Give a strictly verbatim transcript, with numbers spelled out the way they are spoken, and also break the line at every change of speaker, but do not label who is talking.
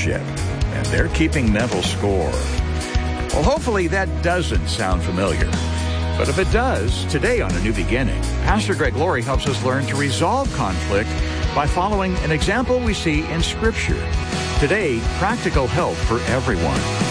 leadership, and they're keeping mental score. Well, hopefully that doesn't sound familiar. But if it does, today on A New Beginning, Pastor Greg Laurie helps us learn to resolve conflict by following an example we see in Scripture. Today, practical help for everyone.